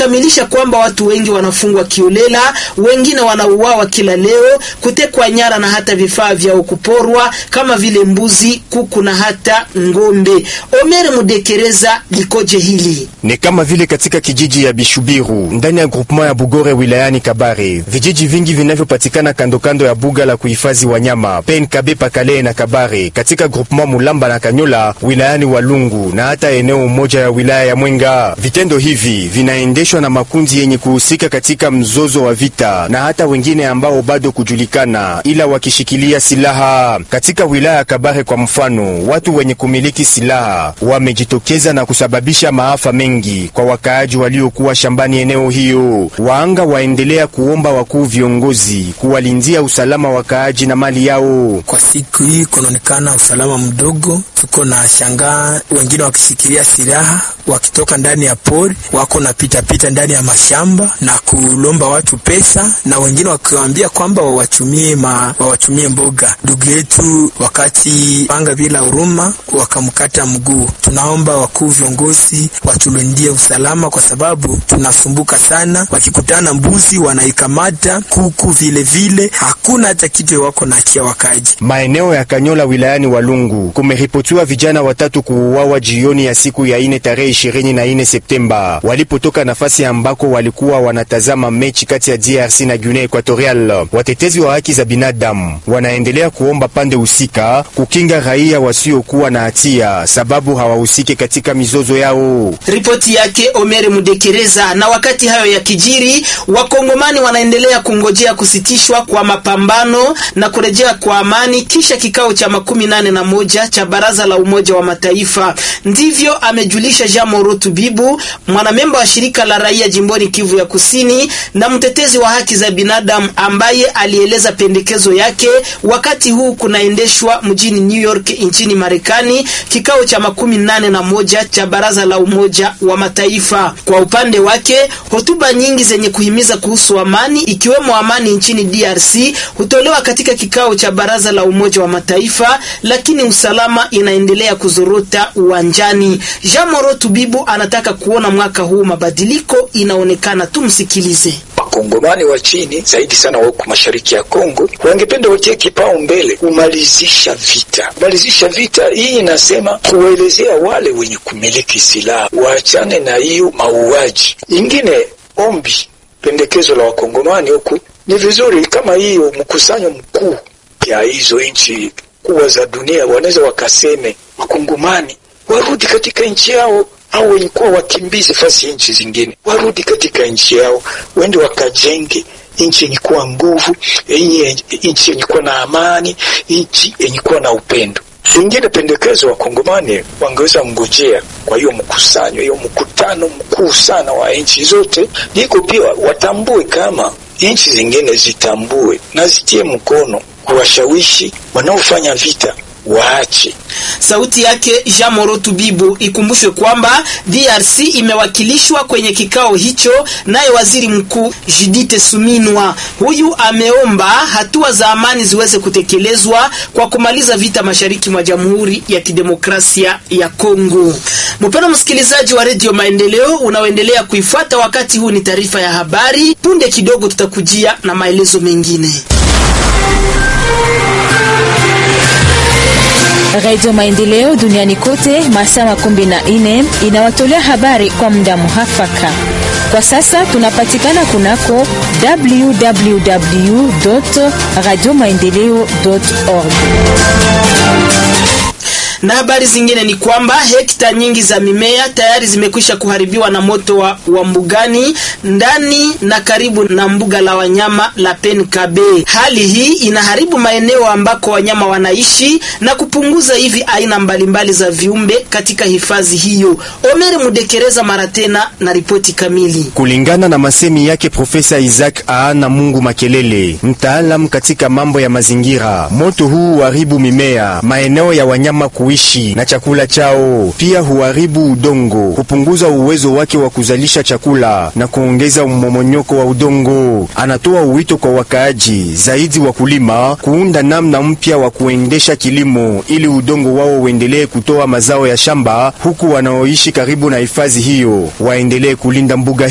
Kamilisha kwamba watu wengi wanafungwa kiolela, wengine wanauawa kila leo, kutekwa nyara na hata vifaa vya kuporwa kama vile mbuzi, kuku na hata ngombe. Omer Mudekereza likoje hili? Ni kama vile katika kijiji ya Bishubiru ndani ya groupement ya Bugore wilayani Kabare. Vijiji vingi vinavyopatikana kando kando ya buga la kuhifadhi wanyama PNKB Pakale na Kabare katika groupement Mulamba na Kanyola wilayani Walungu na hata eneo moja ya wilaya ya Mwenga. Vitendo hivi vinaendeshwa na makundi yenye kuhusika katika mzozo wa vita na hata wengine ambao bado kujulikana ila wakishikilia silaha. Katika wilaya ya Kabare kwa mfano, watu wenye kumiliki silaha wamejitokeza na kusababisha maafa mengi kwa wakaaji waliokuwa shambani eneo hiyo. Waanga waendelea kuomba wakuu viongozi kuwalindia usalama wakaaji na mali yao. Kwa siku hii kunaonekana usalama mdogo, tuko na shangaa wengine wakishikilia silaha wakitoka ndani ya pori, wako na pita ndani ya mashamba na kulomba watu pesa, na wengine wakiwaambia kwamba wawachumie mboga. Ndugu yetu wakati panga bila huruma wakamkata mguu. Tunaomba wakuu viongozi watulindie usalama kwa sababu tunasumbuka sana. Wakikutana mbuzi wanaikamata, kuku vile hakuna hata kitu wako na achia wakaji. Maeneo ya Kanyola wilayani Walungu kumeripotiwa vijana watatu kuuawa jioni ya siku ya 4 tarehe 24 Septemba walipotoka nafasi ambako walikuwa wanatazama mechi kati ya DRC na Guinea Equatorial. Watetezi wa haki za binadamu wanaendelea kuomba pande husika kukinga raia wasiokuwa na hatia sababu hawahusiki katika mizozo yao. Ripoti yake Omer Mudekereza. Na wakati hayo ya kijiri, wakongomani wanaendelea kungojea kusitishwa kwa mapambano na kurejea kwa amani kisha kikao cha 81 cha Baraza la Umoja wa Mataifa. Ndivyo amejulisha Jean Morotu Bibu, mwanamemba wa shirika la raia jimboni Kivu ya Kusini na mtetezi wa haki za binadamu, ambaye alieleza pendekezo yake wakati huu kunaendeshwa mjini New York nchini Marekani kikao cha 81 cha Baraza la Umoja wa Mataifa. Kwa upande wake, hotuba nyingi zenye kuhimiza kuhusu amani ikiwemo amani nchini DRC hutolewa katika kikao cha Baraza la Umoja wa Mataifa, lakini usalama inaendelea kuzorota uwanjani. Jean Morotu Bibu anataka kuona mwaka huu mabadiliko inaonekana. Tumsikilize. Wakongomani wa chini zaidi sana wako mashariki ya Kongo wangependa watie kipao mbele kumalizisha vita. Kumalizisha vita hii inasema kuelezea wale wenye kumiliki silaha waachane na hiyo mauaji. Ingine ombi pendekezo la wakongomani huku ni vizuri kama hiyo mkusanyo mkuu ya hizo nchi kubwa za dunia wanaweza wakaseme wakongomani warudi katika nchi yao, au wenye kuwa wakimbizi fasi nchi zingine warudi katika nchi yao, wende wakajenge nchi yenye kuwa nguvu, nchi yenye kuwa na amani, nchi yenye kuwa na upendo. Ingine pendekezo wa Kongomani wangeweza ngojea kwa hiyo mkusanyo, hiyo mkutano mkuu sana wa nchi zote, niko pia watambue kama nchi zingine zitambue na zitie mkono kuwashawishi wanaofanya vita waache. Sauti yake Jean Morotu Bibu. Ikumbushwe kwamba DRC imewakilishwa kwenye kikao hicho naye waziri mkuu Judith Suminwa. Huyu ameomba hatua za amani ziweze kutekelezwa kwa kumaliza vita mashariki mwa Jamhuri ya Kidemokrasia ya Kongo. Mpendwa msikilizaji wa Radio Maendeleo unaoendelea kuifuata, wakati huu ni taarifa ya habari. Punde kidogo tutakujia na maelezo mengine. Radio Maendeleo duniani kote masaa 14 inawatolea habari kwa muda muhafaka. Kwa sasa tunapatikana kunako www.radiomaendeleo.org. Na habari zingine ni kwamba hekta nyingi za mimea tayari zimekwisha kuharibiwa na moto wa mbugani ndani na karibu na mbuga la wanyama la PNKB. Hali hii inaharibu maeneo ambako wanyama wanaishi na kupunguza hivi aina mbalimbali za viumbe katika hifadhi hiyo. Omer Mudekereza maratena na ripoti kamili. Kulingana na masemi yake Profesa Isaac Aana Mungu Makelele, mtaalamu katika mambo ya mazingira, moto huu huharibu mimea, maeneo ya wanyama kuishi na chakula chao. Pia huharibu udongo, kupunguza uwezo wake wa kuzalisha chakula na kuongeza mmomonyoko wa udongo. Anatoa uwito kwa wakaaji, zaidi wakulima, kuunda namna mpya wa kuendesha kilimo ili udongo wao uendelee kutoa mazao ya shamba, huku wanaoishi karibu na hifadhi hiyo waendelee kulinda mbuga